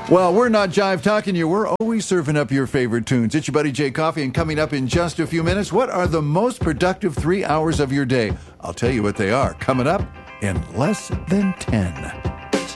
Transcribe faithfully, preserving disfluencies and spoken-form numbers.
Well, we're not jive talking you. We're always serving up your favorite tunes. It's your buddy Jay Coffee, and coming up in just a few minutes, what are the most productive three hours of your day? I'll tell you what they are coming up in less than ten.